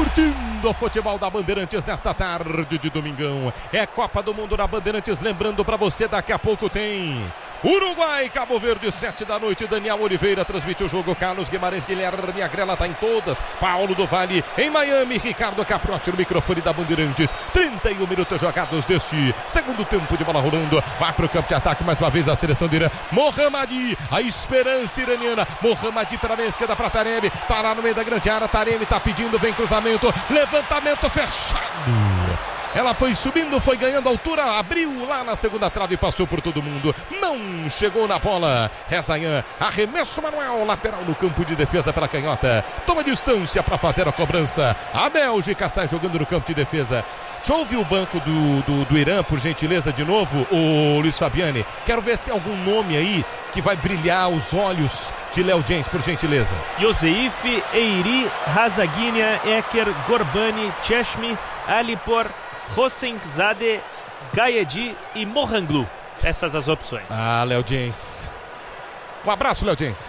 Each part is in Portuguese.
curtindo o futebol da Bandeirantes nesta tarde de domingão. É Copa do Mundo na Bandeirantes, lembrando para você, daqui a pouco tem Uruguai, Cabo Verde, 7 da noite. Daniel Oliveira transmite o jogo. Carlos Guimarães, Guilherme Agrela tá em todas. Paulo do Vale em Miami. Ricardo Caprotti no microfone da Bandeirantes. 31 minutos jogados deste segundo tempo de bola rolando. Vai pro campo de ataque mais uma vez a seleção do Irã. Mohammadi, a esperança iraniana. Mohammadi pela meia esquerda para Taremi. Parar no meio da grande área. Taremi tá pedindo, vem cruzamento. Levantamento fechado. Ela foi subindo, foi ganhando altura, abriu lá na segunda trave, passou por todo mundo, não chegou na bola. Rezaian, arremesso manual, lateral no campo de defesa pela canhota. Toma distância para fazer a cobrança. A Bélgica sai jogando no campo de defesa. Deixa eu ouvir o banco do Irã, por gentileza, de novo, o Luiz Fabiani. Quero ver se tem algum nome aí que vai brilhar os olhos de Léo Jens, por gentileza. Yoseif, Eiri, Razaguinha, Eker, Gorbani, Cheshmi, Alipor, Hossein-Zade, Gaedi e Mohanglu. Essas as opções. Ah, Léo Jens. Um abraço, Léo Jens.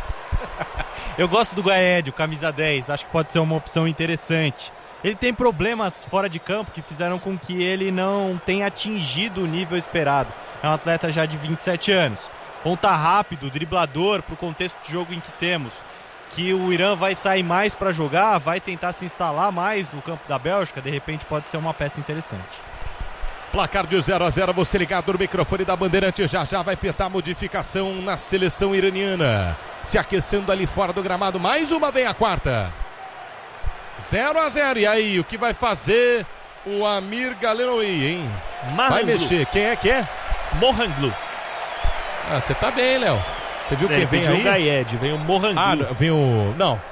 Eu gosto do Gaedi, o camisa 10. Acho que pode ser uma opção interessante. Ele tem problemas fora de campo que fizeram com que ele não tenha atingido o nível esperado. É um atleta já de 27 anos. Ponta rápido, driblador, para o contexto de jogo em que temos. Que o Irã vai sair mais para jogar, vai tentar se instalar mais no campo da Bélgica, de repente pode ser uma peça interessante. Placar de 0-0, você ligado no microfone da Bandeirante, já vai pintar a modificação na seleção iraniana. Se aquecendo ali fora do gramado, mais uma vem a quarta. 0-0, e aí, o que vai fazer o Amir Galenoui, hein? Vai mexer, quem é que é? Mohanglu. Ah, você tá bem, Léo. Você viu quem vem aí? O Gaed, vem o Mohanglu. Ah, vem o... Não.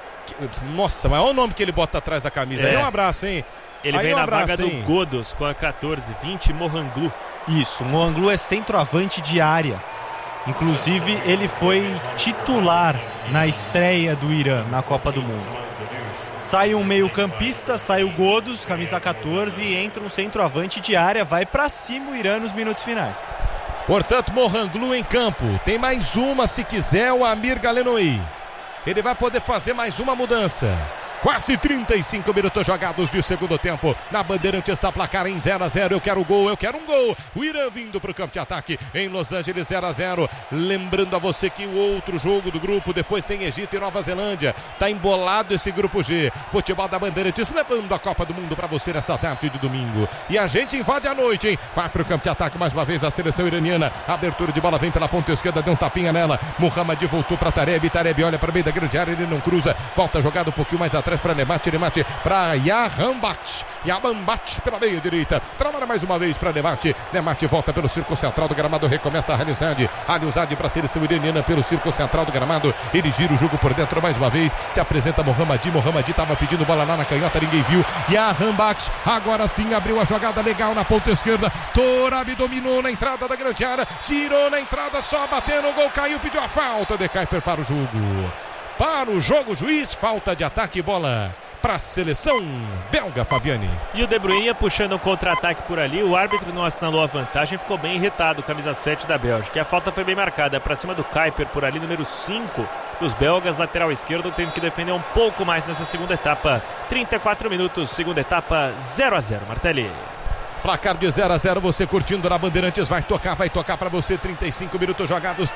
Nossa, mas olha o nome que ele bota atrás da camisa. Aí um abraço, hein? Ele aí vem na vaga do hein? Godos com a 14-20, Mohanglu. Isso, Mohanglu é centroavante de área. Inclusive, ele foi titular na estreia do Irã na Copa do Mundo. Sai um meio-campista, sai o Godos, camisa 14, e entra um centroavante de área. Vai pra cima o Irã nos minutos finais. Portanto, Mohanglu em campo. Tem mais uma, se quiser, o Amir Galenoui. Ele vai poder fazer mais uma mudança. Quase 35 minutos jogados de segundo tempo. Na Bandeirantes está placar em 0-0. Eu quero gol, eu quero um gol. O Irã vindo para o campo de ataque em Los Angeles, 0-0. Lembrando a você que o outro jogo do grupo, depois tem Egito e Nova Zelândia. Tá embolado esse grupo G. Futebol da Bandeirantes levando a Copa do Mundo para você nessa tarde de domingo. E a gente invade a noite, hein? Vai para o campo de ataque mais uma vez a seleção iraniana. Abertura de bola vem pela ponta esquerda, deu um tapinha nela. Mohammadi voltou para Taremi. Taremi olha para o meio da grande área, ele não cruza. Volta jogada um pouquinho mais atrás para Nemati para Yahambat. Yahambat pela meia direita. Trabalha mais uma vez para Nemati. Nemati volta pelo círculo central do gramado. Recomeça a Halilzade. Halilzade para a seleção iraniana pelo círculo central do gramado. Ele gira o jogo por dentro mais uma vez. Se apresenta Mohammadi. Mohammadi estava pedindo bola lá na canhota. Ninguém viu. Yahambat agora sim abriu a jogada legal na ponta esquerda. Torabi dominou na entrada da grande área. Girou na entrada, só batendo. O gol caiu. Pediu a falta de Kuiper para o jogo. Para o jogo, juiz, falta de ataque, bola para a seleção belga, Fabiani. E o De Bruyne puxando um contra-ataque por ali, o árbitro não assinalou a vantagem, ficou bem irritado, camisa 7 da Bélgica. E a falta foi bem marcada, para cima do Kuiper por ali, número 5 dos belgas, lateral esquerdo, tendo que defender um pouco mais nessa segunda etapa. 34 minutos, segunda etapa, 0-0, Martelli. Placar de 0-0, você curtindo na Bandeirantes, vai tocar para você. 35 minutos jogados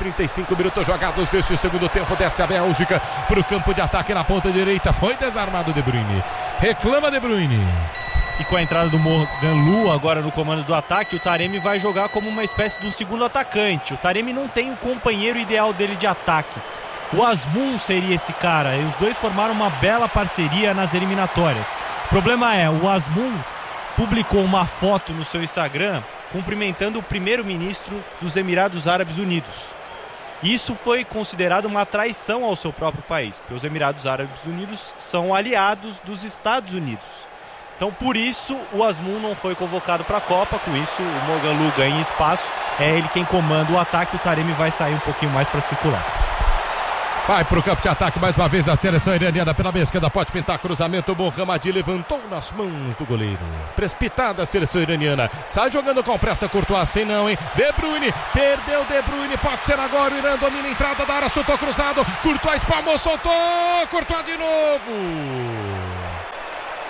deste segundo tempo. Desce a Bélgica para o campo de ataque na ponta direita. Foi desarmado De Bruyne. Reclama De Bruyne. E com a entrada do Mohanglu agora no comando do ataque, o Taremi vai jogar como uma espécie de um segundo atacante. O Taremi não tem o companheiro ideal dele de ataque. O Azmoun seria esse cara. E os dois formaram uma bela parceria nas eliminatórias. O problema é, o Azmoun publicou uma foto no seu Instagram cumprimentando o primeiro-ministro dos Emirados Árabes Unidos. Isso foi considerado uma traição ao seu próprio país, porque os Emirados Árabes Unidos são aliados dos Estados Unidos. Então, por isso, o Azmoun não foi convocado para a Copa. Com isso, o Mohanglu ganha espaço. É ele quem comanda o ataque. O Taremi vai sair um pouquinho mais para circular. Vai pro campo de ataque mais uma vez a seleção iraniana pela meia esquerda, pode pintar cruzamento. Mohammadi levantou nas mãos do goleiro. Precipitada a seleção iraniana. Sai jogando com pressa, Courtois, sem não, hein? De Bruyne, perdeu De Bruyne, pode ser agora. O Irã domina a entrada da área, soltou cruzado. Courtois espalmou, soltou. Courtois de novo.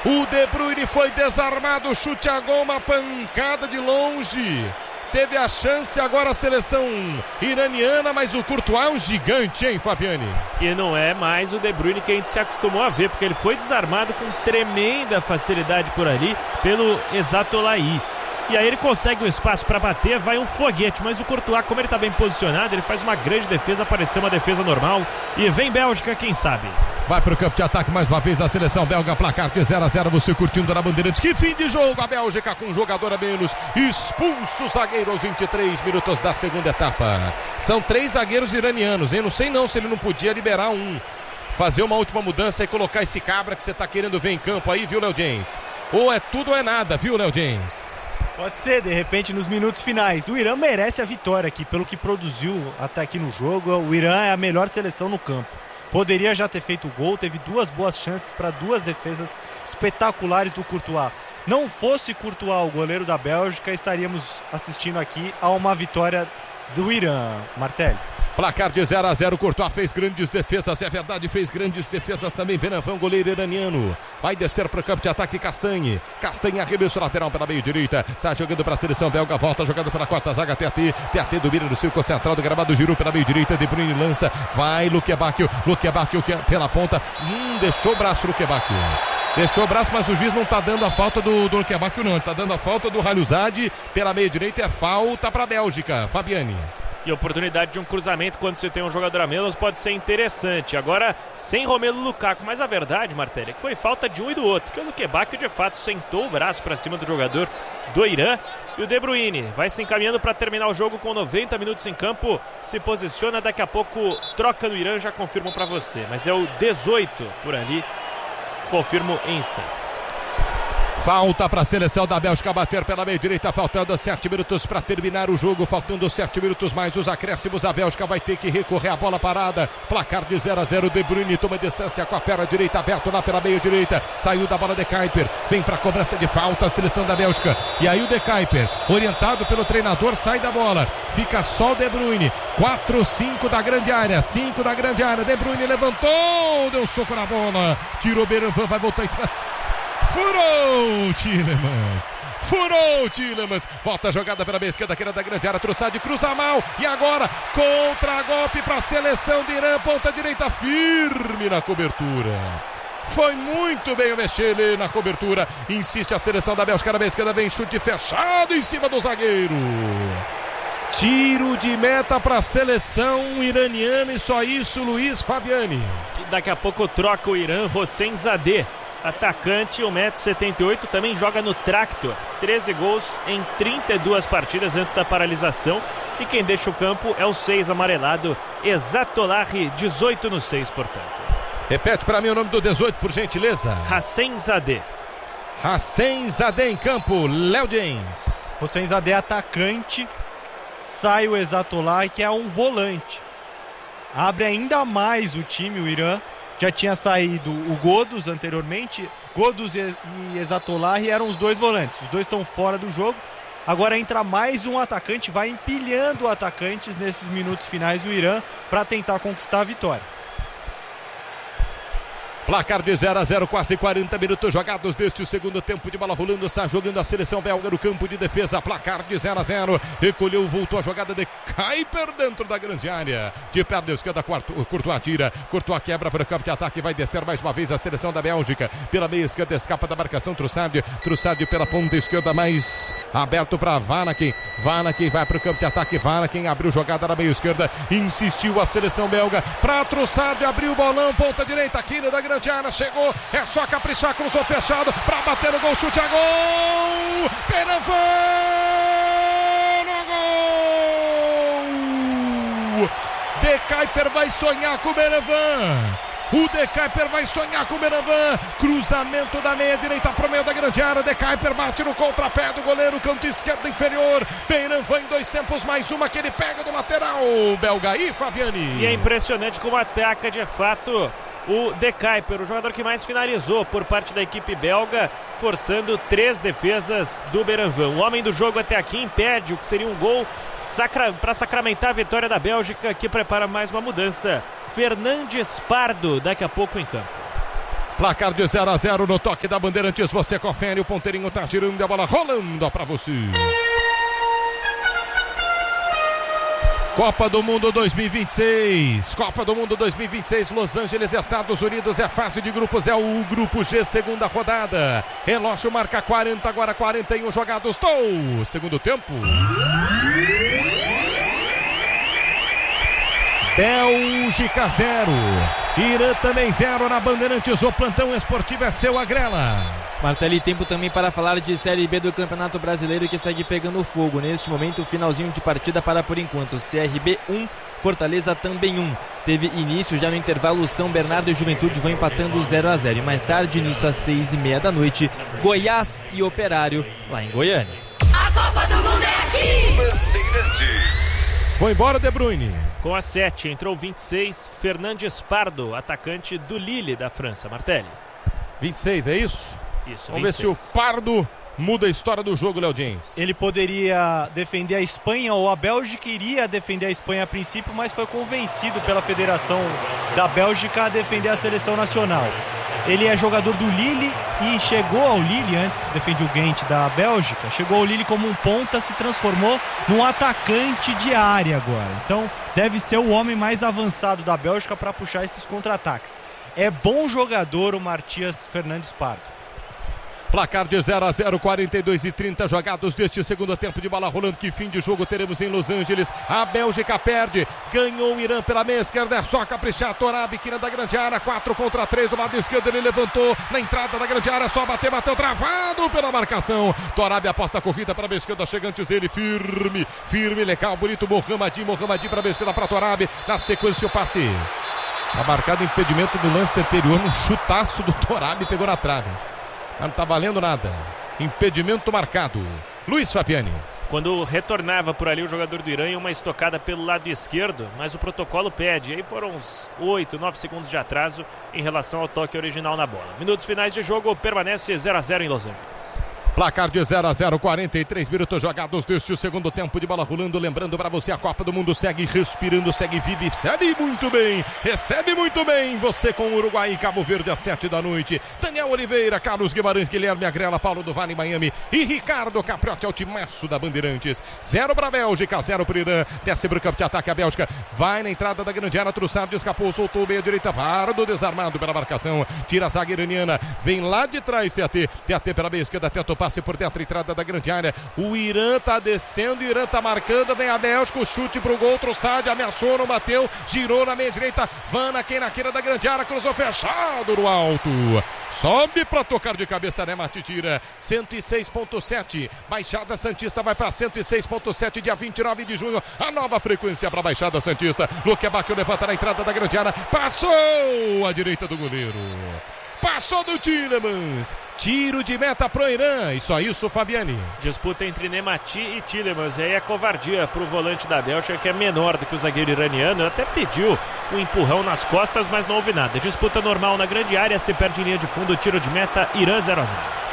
O De Bruyne foi desarmado, chute a gol, uma pancada de longe. Teve a chance agora a seleção iraniana, mas o Courtois é um gigante, hein, Fabiane? E não é mais o De Bruyne que a gente se acostumou a ver, porque ele foi desarmado com tremenda facilidade por ali pelo Ezatolahi. E aí ele consegue o espaço para bater, vai um foguete, mas o Courtois, como ele está bem posicionado, ele faz uma grande defesa, pareceu uma defesa normal. E vem Bélgica, quem sabe? Vai para o campo de ataque mais uma vez a seleção belga, placar de 0-0, você curtindo na Bandeirantes. Que fim de jogo, a Bélgica com um jogador a menos, expulso o zagueiro aos 23 minutos da segunda etapa. São 3 zagueiros iranianos, hein? Não sei não se ele não podia liberar um, fazer uma última mudança e colocar esse cabra que você está querendo ver em campo aí, viu, Léo James? Ou é tudo ou é nada, viu, Léo James? Pode ser, de repente, nos minutos finais. O Irã merece a vitória aqui, pelo que produziu até aqui no jogo. O Irã é a melhor seleção no campo. Poderia já ter feito o gol, teve 2 boas chances para 2 defesas espetaculares do Courtois. Não fosse Courtois o goleiro da Bélgica, estaríamos assistindo aqui a uma vitória do Irã, Martelli. Placar de 0-0, Courtois fez grandes defesas, é verdade, fez grandes defesas também. Benavão, goleiro iraniano, vai descer para o campo de ataque. Castanhe arremesso lateral pela meio direita, sai jogando para a seleção belga, volta jogando pela quarta zaga. TAT domina no círculo central do gramado, girou pela meio direita, De Bruyne lança, vai Luque Bacchio pela ponta, deixou o braço Luque Bacchio. Deixou o braço, mas o juiz não está dando a falta do Luque Bacchio, não. Ele está dando a falta do Halilzade pela meio direita, é falta para a Bélgica. Fabiane. E a oportunidade de um cruzamento quando você tem um jogador a menos pode ser interessante. Agora, sem Romelu Lukaku. Mas a verdade, Martelli, é que foi falta de um e do outro. Porque o Luque Bacchio, de fato, sentou o braço para cima do jogador do Irã. E o De Bruyne vai se encaminhando para terminar o jogo com 90 minutos em campo. Se posiciona, daqui a pouco troca no Irã, já confirmo para você. Mas é o 18 por ali. Confirmo em instantes. Falta para a seleção da Bélgica bater pela meia direita, faltando 7 minutos para terminar o jogo, faltando 7 minutos mais os acréscimos, a Bélgica vai ter que recorrer à bola parada, placar de 0-0, De Bruyne toma distância com a perna direita aberta lá pela meia direita, saiu da bola De Kuyper, vem para a cobrança de falta a seleção da Bélgica, e aí o De Kuyper, orientado pelo treinador, sai da bola, fica só o De Bruyne, 4-5 da grande área, 5 da grande área, De Bruyne levantou, deu soco na bola, tirou Benavão, vai voltar e... Furou Tielemans, volta a jogada pela meia esquerda, aqui da grande área, Trossard cruza mal, e agora contra-golpe para a seleção de Irã, ponta direita firme na cobertura. Foi muito bem o Mechele na cobertura, insiste a seleção da Bélgica na meia esquerda, vem chute fechado em cima do zagueiro. Tiro de meta para a seleção iraniana e só isso, Luiz Fabiani. Daqui a pouco troca o Irã, Hossein Zadeh. Atacante, 1,78 m, também joga no Tractor. 13 gols em 32 partidas antes da paralisação. E quem deixa o campo é o 6 amarelado, Ezatolahi, 18 no 6, portanto. Repete para mim o nome do 18, por gentileza. Hossein Zadeh. Hossein Zadeh em campo, Léo James. Hossein Zadeh atacante, sai o Ezatolahi, que é um volante. Abre ainda mais o time, o Irã. Já tinha saído o Godus anteriormente. Godus e Ezatolahi eram os 2 volantes. Os 2 estão fora do jogo. Agora entra mais um atacante. Vai empilhando atacantes nesses minutos finais do Irã para tentar conquistar a vitória. Placar de 0-0, quase 40 minutos jogados deste segundo tempo, de bola rolando, está jogando a seleção belga no campo de defesa, placar de 0-0, recolheu, voltou a jogada de Kuyper dentro da grande área, de perna esquerda, Courtois tira, Courtois quebra para o campo de ataque, vai descer mais uma vez a seleção da Bélgica, pela meia esquerda, escapa da marcação, Trossard pela ponta esquerda, mais aberto para Vanaken vai para o campo de ataque, Vanaken abriu jogada na meia esquerda, insistiu a seleção belga, para Trossard, abriu o bolão, ponta direita, aqui da grande área, chegou, é só caprichar, cruzou fechado, para bater no gol, chute a gol, Benavão no gol, De Kuyper vai sonhar com o Benavão. O De Kuyper vai sonhar com o Benavão. Cruzamento da meia direita para o meio da grande área. De Kuyper bate no contrapé do goleiro, canto esquerdo inferior. Benavão em 2 tempos, mais uma que ele pega do lateral belga. E Fabiani. E é impressionante como ataca de fato o De Kuyper, o jogador que mais finalizou por parte da equipe belga, forçando 3 defesas do Benavão. O homem do jogo até aqui impede o que seria um gol para sacramentar a vitória da Bélgica, que prepara mais uma mudança. Fernandes Pardo daqui a pouco em campo. Placar de 0-0 no toque da Bandeirantes. Você confere, o ponteirinho tá girando, a bola rolando pra você. Copa do Mundo 2026. Copa do Mundo 2026, Los Angeles, Estados Unidos. É fase de grupos, é o grupo G, segunda rodada. Relógio marca 40, agora 41 jogados. Segundo tempo. Bélgica 0, Irã também 0 na Bandeirantes. O plantão esportivo é seu, Agrela. Martelli, tempo também para falar de Série B do Campeonato Brasileiro, que segue pegando fogo. Neste momento, finalzinho de partida para por enquanto. CRB 1, Fortaleza também 1. Teve início já no intervalo, São Bernardo e Juventude vão empatando 0-0. E mais tarde, início às 6h30 da noite, Goiás e Operário, lá em Goiânia. A Copa do Mundo é aqui! Bandeirantes. Foi embora De Bruyne. Com a 7, entrou 26, Fernandes Pardo, atacante do Lille da França. Martelli. 26, é isso? Isso, Vamos 26. ver se o Pardo muda a história do jogo, Léo James. Ele poderia defender a Espanha, ou a Bélgica iria defender a Espanha a princípio, mas foi convencido pela Federação da Bélgica a defender a seleção nacional. Ele é jogador do Lille e chegou ao Lille, antes defendia o Gent da Bélgica, chegou ao Lille como um ponta, se transformou num atacante de área agora. Então deve ser o homem mais avançado da Bélgica para puxar esses contra-ataques. É bom jogador o Matias Fernandes Pardo. Placar de 0-0, 42:30 jogados deste segundo tempo de bola rolando. Que fim de jogo teremos em Los Angeles? A Bélgica perde, ganhou o Irã pela meia esquerda, é só caprichar. Torab, quina da grande área, 4-3 do lado esquerdo, ele levantou na entrada da grande área, só bateu travado pela marcação. Torab aposta a corrida para a meia esquerda, chega antes dele, firme, legal, bonito, Mohamed para a meia esquerda para Torab, na sequência o passe. Tá marcado impedimento do lance anterior, um chutaço do Torab, pegou na trave. Não tá valendo nada. Impedimento marcado. Luiz Fabiani. Quando retornava por ali o jogador do Irã, uma estocada pelo lado esquerdo, mas o protocolo pede. E aí foram uns 8, 9 segundos de atraso em relação ao toque original na bola. Minutos finais de jogo, permanece 0-0 em Los Angeles. Placar de 0-0, 43 minutos jogados deste segundo tempo de bola rolando. Lembrando para você, a Copa do Mundo segue respirando, segue vive, recebe muito bem. Você com Uruguai e Cabo Verde às 7 da noite. Daniel Oliveira, Carlos Guimarães, Guilherme Agrela, Paulo do Vale, Miami e Ricardo Capriotti, altimaço da Bandeirantes. 0 para a Bélgica, 0 para o Irã. Desce para o campo de ataque a Bélgica. Vai na entrada da grande área, Trussard escapou, soltou meia direita, Pardo desarmado pela marcação. Tira a zaga iraniana, vem lá de trás, TAT pela meia esquerda, tenta passe por dentro, entrada da grande área. O Irã tá descendo, o Irã tá marcando, vem a Bélgica, o chute pro gol, Trussard ameaçou, não bateu, girou na meia direita, Vana, quem na queira da grande área, cruzou fechado no alto. Sobe pra tocar de cabeça, né, Mati tira. 106.7, Baixada Santista vai pra 106.7, dia 29 de junho, a nova frequência pra Baixada Santista. Luquebaque levanta na entrada da grande área, passou à direita do goleiro. Passou do Tielemans, tiro de meta pro Irã, e só isso, Fabiani. Disputa entre Nemati e Tielemans, e aí é covardia pro volante da Bélgica, que é menor do que o zagueiro iraniano. Ele até pediu um empurrão nas costas, mas não houve nada. Disputa normal na grande área, se perde em linha de fundo, tiro de meta, Irã 0-0.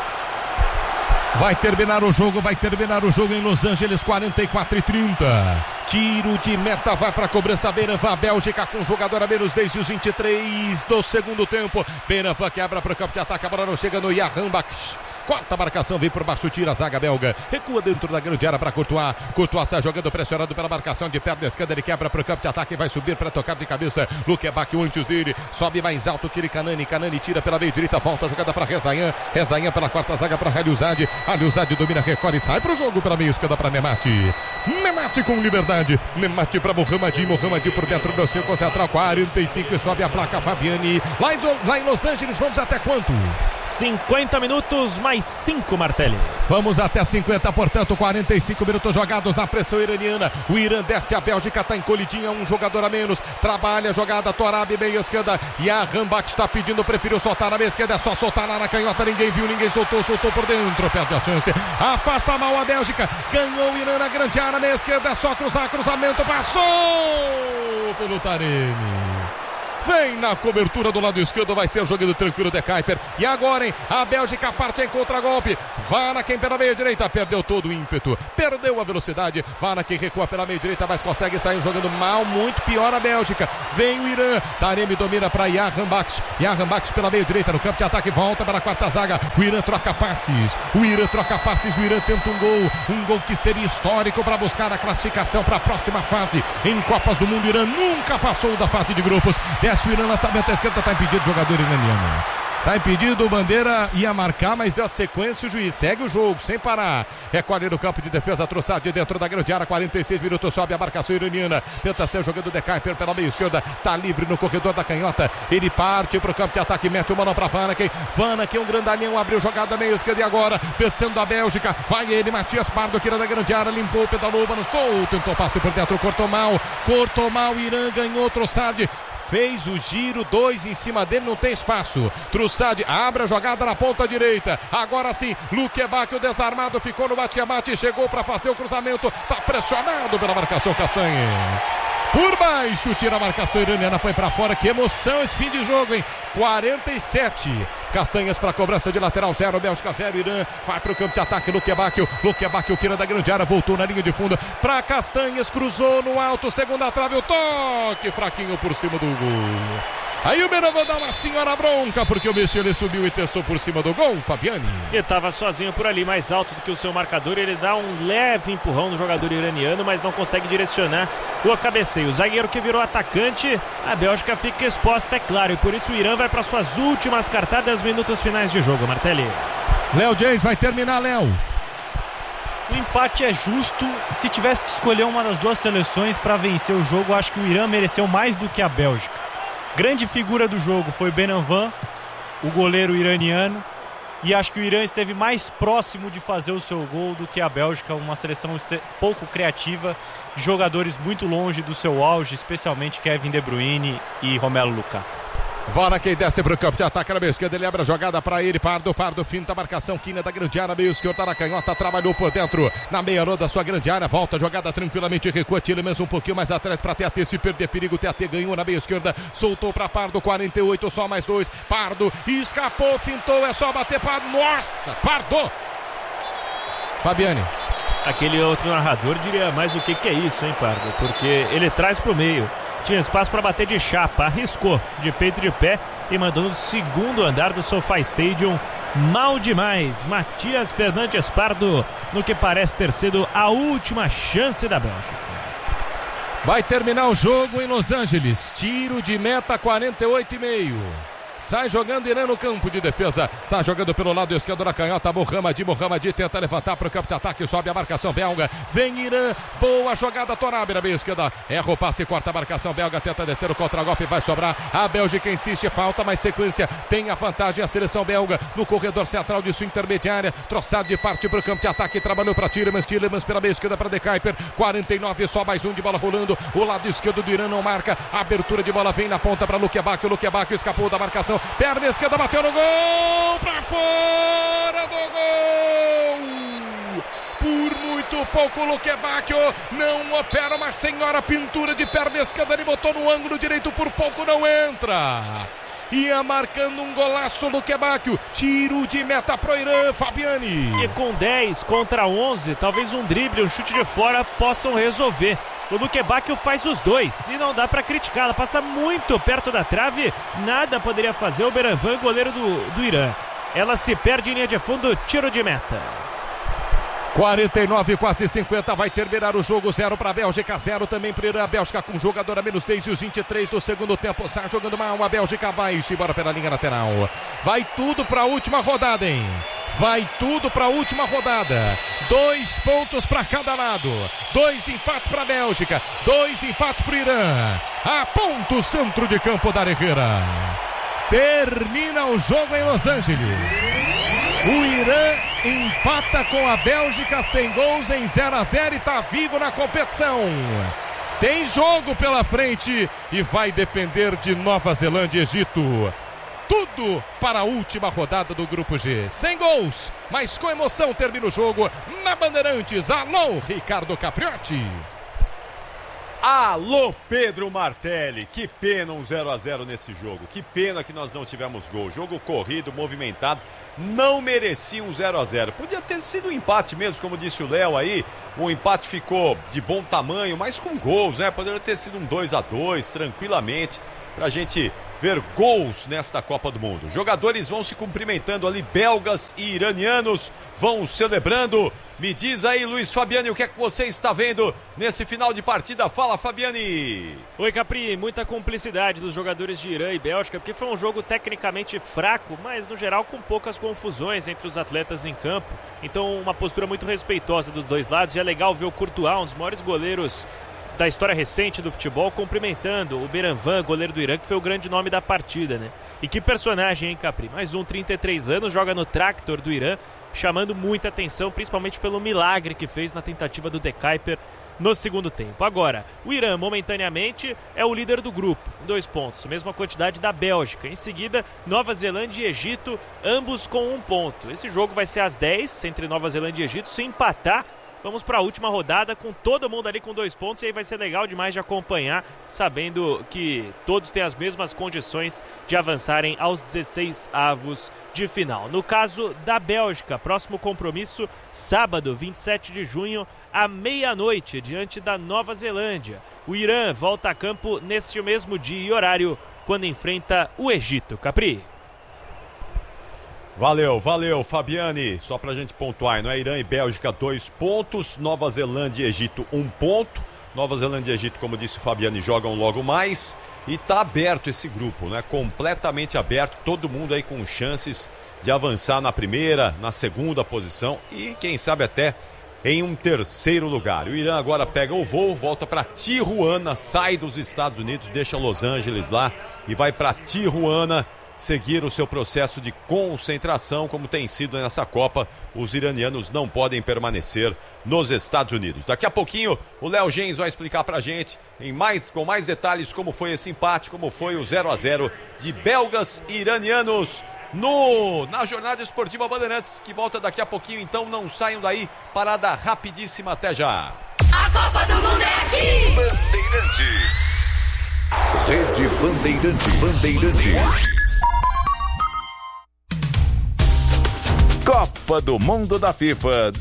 Vai terminar o jogo em Los Angeles, 44:30. Tiro de meta, vai para a cobrança Beiravan, Bélgica com jogador a menos desde os 23 do segundo tempo. Beiravan quebra para o campo de ataque, a bola não chega no Jahanbach. Corta a marcação, vem por baixo, tira a zaga belga. Recua dentro da grande área para Courtois. Courtois sai jogando pressionado pela marcação de perna esquerda. Ele quebra para o campo de ataque e vai subir para tocar de cabeça. Luquebaque antes dele. Sobe mais alto que ele, Canani. Canani tira pela meia direita. Volta a jogada para Rezaian. Rezaian pela quarta zaga para Aliuzade. Aliuzade domina, recolhe e sai para o jogo pela meia esquerda para Nemati. Nemati com liberdade. Nemati para Mohamed. Mohamed por dentro do seu central. 45 e sobe a placa Fabiani. Lá em Los Angeles, vamos até quanto? 50 minutos mais 5, Martelli. Vamos até 50, portanto, 45 minutos jogados na pressão iraniana. O Irã desce, a Bélgica está encolhidinha, um jogador a menos. Trabalha a jogada, Torab, meia esquerda. E a Rambach está pedindo, preferiu soltar na meia esquerda. É só soltar lá na canhota, ninguém viu, ninguém soltou por dentro. Perde a chance, afasta mal a Bélgica. Ganhou o Irã na grande área, meia esquerda. É só cruzar, cruzamento, passou pelo Taremi. vem na cobertura do lado esquerdo, vai ser jogando tranquilo de Kuiper. E agora, hein, a Bélgica parte em contra-golpe. Vanaken pela meia direita, perdeu todo o ímpeto, perdeu a velocidade. Vanaken recua pela meia direita, mas consegue sair jogando mal, muito pior a Bélgica. Vem o Irã, Taremi domina para Yahan Baksh pela meia direita no campo de ataque, volta para a quarta zaga. O Irã troca passes, o Irã tenta um gol que seria histórico para buscar a classificação para a próxima fase. Em Copas do Mundo, o Irã nunca passou da fase de grupos. Desce o Irã, lançamento à esquerda, está impedido o jogador iraniano. Está impedido, o Bandeira ia marcar, mas deu a sequência, o juiz segue o jogo, sem parar. Recolhe no campo de defesa, Trossard dentro da grande área, 46 minutos, sobe a marcação iraniana. Tenta ser jogando de Kuiper pela meia esquerda, está livre no corredor da canhota. Ele parte para o campo de ataque, mete o mano para Vanaken. Vanaken, um grandalhão, abriu jogada meia esquerda e agora, descendo a Bélgica, vai ele, Matias Pardo, tira da grande área, limpou, pedalou, mano, solto, tentou passe por dentro, cortou mal, Irã ganhou, Trossard. Fez o giro, 2 em cima dele, não tem espaço. Trossard abre a jogada na ponta direita. Agora sim, Lukebakio desarmado, ficou no bate-rebate, chegou para fazer o cruzamento. Está pressionado pela marcação Castanhas. Por baixo, tira a marcação iraniana, põe para fora. Que emoção esse fim de jogo, hein? 47. Castanhas para cobrança de lateral, 0, Bélgica 0, Irã. Vai para o campo de ataque, Lukebakio tira da grande área, voltou na linha de fundo para Castanhas, cruzou no alto, segunda trave, o toque fraquinho por cima do gol. Aí o Beran vai dar uma senhora bronca, porque o Michele subiu e testou por cima do gol, Fabiani. Ele estava sozinho por ali, mais alto do que o seu marcador. Ele dá um leve empurrão no jogador iraniano, mas não consegue direcionar o cabeceio. O zagueiro que virou atacante, a Bélgica fica exposta, é claro. E por isso o Irã vai para suas últimas cartadas, minutos finais de jogo, Martelli. Léo James vai terminar, Léo. O empate é justo. Se tivesse que escolher uma das duas seleções para vencer o jogo, acho que o Irã mereceu mais do que a Bélgica. Grande figura do jogo foi Benanvan, o goleiro iraniano, e acho que o Irã esteve mais próximo de fazer o seu gol do que a Bélgica, uma seleção pouco criativa, de jogadores muito longe do seu auge, especialmente Kevin De Bruyne e Romelu Lukaku. Vanaken desce para o campo de ataque na meia esquerda, ele abre a jogada para ele, Pardo finta a marcação, quina da grande área, meio esquerda na canhota, trabalhou por dentro, na meia roda da sua grande área, volta a jogada tranquilamente, recua, Tielemans um pouquinho mais atrás para TAT, se perder perigo, TAT ganhou na meia esquerda, soltou para Pardo, 48, só mais 2, Pardo, escapou, fintou, é só bater, Pardo, nossa, Pardo! Fabiani. Aquele outro narrador diria mais o que é isso, hein, Pardo, porque ele traz para o meio. Tinha espaço para bater de chapa, arriscou de peito e de pé e mandou no segundo andar do SoFi Stadium. Mal demais, Matias Fernandes Pardo, no que parece ter sido a última chance da Bélgica. Vai terminar o jogo em Los Angeles, tiro de meta 48,5. Sai jogando Irã no campo de defesa. Sai jogando pelo lado esquerdo da canhota. Mohamed tenta levantar para o campo de ataque. Sobe a marcação belga. Vem Irã. Boa jogada. Torabi na meia esquerda. Erra o passe. Corta a marcação belga. Tenta descer o contra-golpe. Vai sobrar. A Bélgica insiste. Falta mais sequência. Tem a vantagem a seleção belga no corredor central de sua intermediária. Trossard parte para o campo de ataque. Trabalhou para Tielemans pela meia esquerda para De Kuiper. 49. Só mais um de bola rolando. O lado esquerdo do Irã não marca. A abertura de bola vem na ponta para Lukebakio. Escapou da marcação. Perna esquerda, bateu no gol, para fora do gol. Por muito pouco, Lukebakio não opera uma senhora pintura de perna esquerda, ele botou no ângulo direito, por pouco não entra. Ia marcando um golaço Lukebakio, tiro de meta pro Irã, Fabiani. E com 10 contra 11, talvez um drible, um chute de fora possam resolver. O Lukebakio faz os dois e não dá para criticar, ela passa muito perto da trave, nada poderia fazer o Benanvan, goleiro do Irã. Ela se perde em linha de fundo, tiro de meta. 49, quase 50, vai terminar o jogo, 0 para a Bélgica, 0 também para Irã. A Bélgica com jogador a menos 10 e os 23 do segundo tempo, sai jogando mal, a Bélgica vai embora pela linha lateral. Vai tudo para a última rodada, hein? Vai tudo para a última rodada. 2 pontos para cada lado. 2 empates para a Bélgica. 2 empates para o Irã. Aponta o centro de campo da Herrera. Termina o jogo em Los Angeles. O Irã empata com a Bélgica sem gols em 0-0 e está vivo na competição. Tem jogo pela frente e vai depender de Nova Zelândia e Egito. Tudo para a última rodada do Grupo G. Sem gols, mas com emoção termina o jogo na Bandeirantes. Alô, Ricardo Capriotti. Alô, Pedro Martelli, que pena um 0-0 nesse jogo, que pena que nós não tivemos gol, jogo corrido, movimentado, não merecia um 0-0, podia ter sido um empate mesmo, como disse o Léo aí, o empate ficou de bom tamanho, mas com gols, né, poderia ter sido um 2-2, tranquilamente, pra gente ver gols nesta Copa do Mundo. Jogadores vão se cumprimentando ali, belgas e iranianos vão celebrando. Me diz aí, Luiz Fabiani, o que é que você está vendo nesse final de partida? Fala, Fabiani! Oi, Capri, muita cumplicidade dos jogadores de Irã e Bélgica, porque foi um jogo tecnicamente fraco, mas no geral com poucas confusões entre os atletas em campo. Então uma postura muito respeitosa dos dois lados, e é legal ver o Courtois, um dos maiores goleiros da história recente do futebol, cumprimentando o Beranvan, goleiro do Irã, que foi o grande nome da partida, né? E que personagem, hein, Capri? Mais um, 33 anos, joga no Tractor do Irã, chamando muita atenção, principalmente pelo milagre que fez na tentativa do De Kuyper no segundo tempo. Agora, o Irã, momentaneamente, é o líder do grupo, 2 pontos, mesma quantidade da Bélgica. Em seguida, Nova Zelândia e Egito, ambos com 1 ponto. Esse jogo vai ser às 10, entre Nova Zelândia e Egito. Se empatar, vamos para a última rodada com todo mundo ali com 2 pontos, e aí vai ser legal demais de acompanhar, sabendo que todos têm as mesmas condições de avançarem aos 16avos de final. No caso da Bélgica, próximo compromisso, sábado, 27 de junho, à meia-noite, diante da Nova Zelândia. O Irã volta a campo neste mesmo dia e horário, quando enfrenta o Egito. Capri. Valeu, Fabiani. Só pra gente pontuar, não é? Irã e Bélgica 2 pontos, Nova Zelândia e Egito 1 ponto. Nova Zelândia e Egito, como disse o Fabiani, jogam logo mais. E tá aberto esse grupo, né? Completamente aberto, todo mundo aí com chances de avançar na primeira, na segunda posição e quem sabe até em um terceiro lugar. O Irã agora pega o voo, volta para Tijuana, sai dos Estados Unidos, deixa Los Angeles lá e vai para Tijuana seguir o seu processo de concentração, como tem sido nessa Copa. Os iranianos não podem permanecer nos Estados Unidos. Daqui a pouquinho o Léo Gens vai explicar pra gente com mais detalhes como foi esse empate, como foi o 0-0 de belgas e iranianos na Jornada Esportiva Bandeirantes, que volta daqui a pouquinho, então não saiam daí, parada rapidíssima, até já. A Copa do Mundo é aqui! Bandeirantes. Rede Bandeirantes. Copa do Mundo da FIFA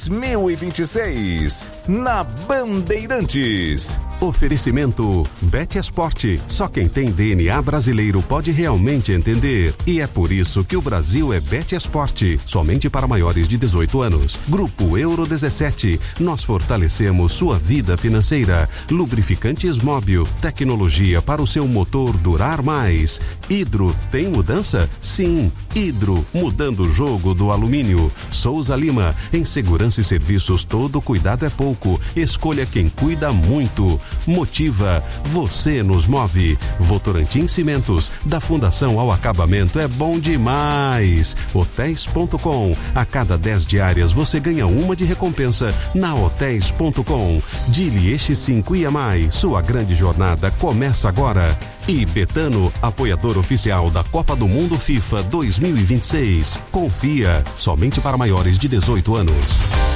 2026 na Bandeirantes. Oferecimento BetEsport. Só quem tem DNA brasileiro pode realmente entender. E é por isso que o Brasil é BetEsport. Somente para maiores de 18 anos. Grupo Euro 17. Nós fortalecemos sua vida financeira. Lubrificantes Móbil. Tecnologia para o seu motor durar mais. Hidro tem mudança? Sim. Hidro, mudando o jogo do alumínio. Souza Lima. Em segurança e serviços, todo cuidado é pouco. Escolha quem cuida muito. Motiva, você nos move. Votorantim Cimentos, da fundação ao acabamento é bom demais. Hotéis.com, a cada 10 diárias você ganha uma de recompensa na Hotéis.com. Dili X5 e mais, sua grande jornada começa agora. E Betano, apoiador oficial da Copa do Mundo FIFA 2026. Confia, somente para maiores de 18 anos.